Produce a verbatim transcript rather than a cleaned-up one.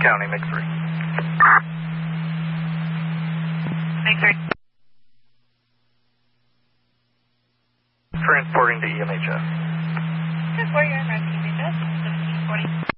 County, MiG three. MiG three. Transporting to E M H S. Transporting to E M H S, seventeen forty.